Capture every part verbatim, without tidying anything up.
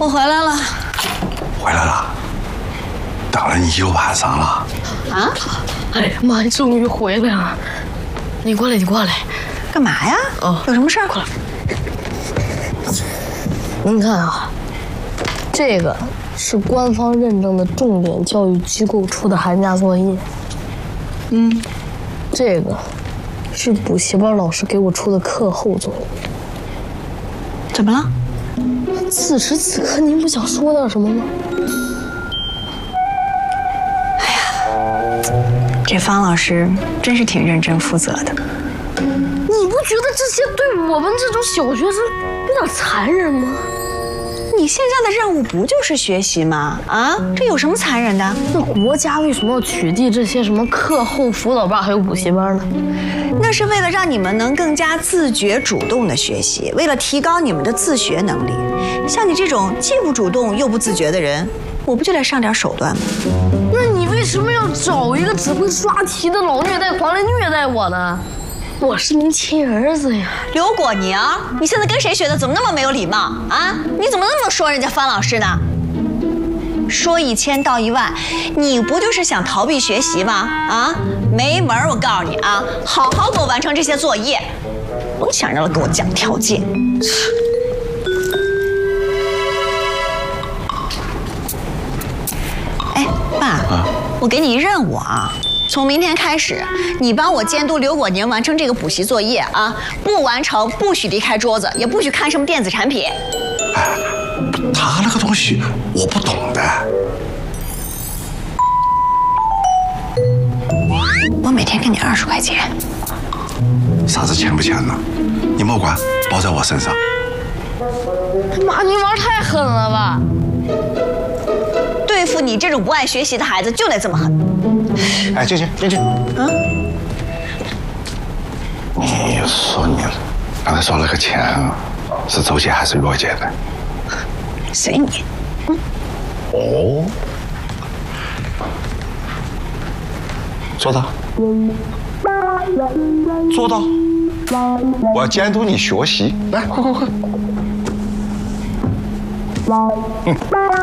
我回来了。 回来了，等了你一个晚上了。 啊？ 哎呀妈，你终于回来了！你过来，你过来， 干嘛呀？哦，有什么事儿？ 过来。您看啊，这个是官方认证的重点教育机构出的寒假作业。嗯，这个是补习班老师给我出的课后作业。 怎么了？ 此时此刻，您不想说点什么吗？ 哎呀，这方老师真是挺认真负责的。 你不觉得这些对我们这种小学生有点残忍吗？ 你现在的任务不就是学习吗？啊，这有什么残忍的？ 那国家为什么要取缔这些什么课后辅导班还有补习班呢？ 那是为了让你们能更加自觉主动的学习，为了提高你们的自学能力。像你这种既不主动又不自觉的人，我不就得上点手段吗？ 那你为什么要找一个只会刷题的老虐待狂来虐待我呢？我是您亲儿子呀！ 刘果娘，你现在跟谁学的？怎么那么没有礼貌啊？你怎么那么说人家方老师呢？说一千道一万，你不就是想逃避学习吗？啊，没门儿！我告诉你啊，好好给我完成这些作业，甭想着跟我讲条件。哎，爸，啊、我给你一任务啊。从明天开始，你帮我监督刘果宁完成这个补习作业啊！不完成不许离开桌子，也不许看什么电子产品。 哎，他那个东西我不懂的。 我每天给你二十块钱。 啥子钱不钱呢？你莫管，包在我身上。 妈，你玩太狠了吧！ 对付你这种不爱学习的孩子，就得这么狠。 哎，静静，静静。嗯。你说你刚才说那个钱是周姐还是若姐的？ 随你。嗯。 哦。做到。做到。我要监督你学习，来，快快快。嗯。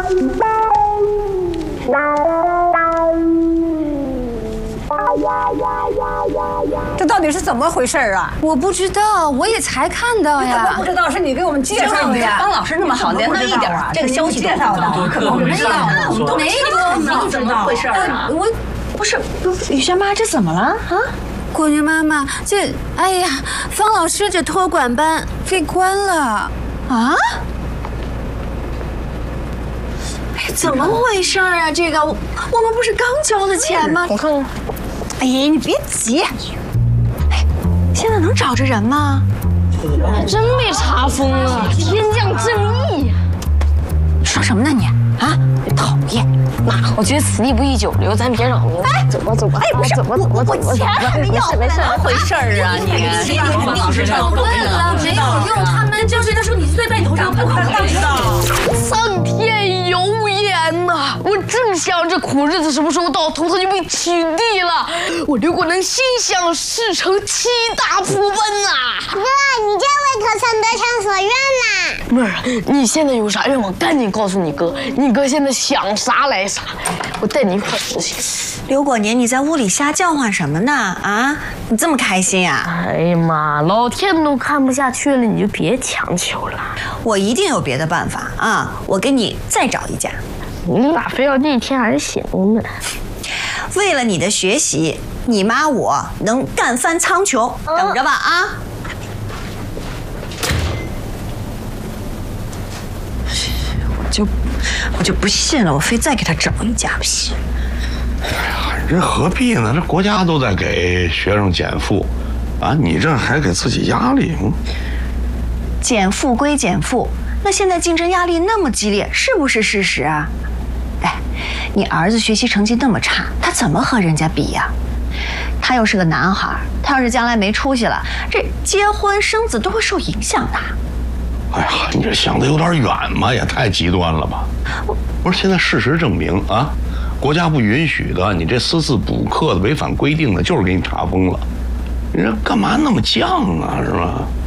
这到底是怎么回事啊？ 我不知道，我也才看到呀。 你怎么不知道？是你给我们介绍的呀。 方老师那么好，连那一点这个消息介绍的，可能没有，我们都没有， 你怎么回事啊？ 我不是雨轩妈，这怎么了啊？ 果宁妈妈，这哎呀，方老师这托管班被关了啊！ 怎么回事啊？这个我我们不是刚交的钱吗？ 我看看。 哎呀，你别急。哎，现在能找着人吗？ 真被查封了，天降正义！ 说什么呢你？啊，讨厌！ 妈，我觉得此地不宜久留，咱别扰民。 哎， 走吧走吧。 哎，不是， 走吧走吧走吧。 我钱还没要回来，怎么回事啊你？ 我问了，没有用，他们就是在说你罪在头上，不可能知道。 上天有眼呐！我正想这苦日子什么时候到头，他就被取缔了。我刘果能心想事成，七大普奔呐！ 哥，你这回可算得偿所愿啦！ 妹儿，你现在有啥愿望，赶紧告诉你哥。你哥现在想啥来啥，我带你一块实现。 刘果宁，你在屋里瞎叫唤什么呢？啊，你这么开心呀？ 哎呀妈，老天都看不下去了，你就别强求了。 我一定有别的办法啊！我给你再找一家。 你咋非要那天还行呢？ 为了你的学习，你妈我能干翻苍穹，等着吧啊！我就我就不信了，我非再给他找一家不行。 哎呀，这何必呢？这国家都在给学生减负，啊，你这还给自己压力？嗯， 减负归减负，那现在竞争压力那么激烈，是不是事实啊？哎，你儿子学习成绩那么差，他怎么和人家比呀？他又是个男孩，他要是将来没出息了，这结婚生子都会受影响的。 哎呀，你这想的有点远嘛，也太极端了吧？不是，现在事实证明啊，国家不允许的，你这私自补课的、违反规定的，就是给你查封了。你这干嘛那么犟啊？是吧？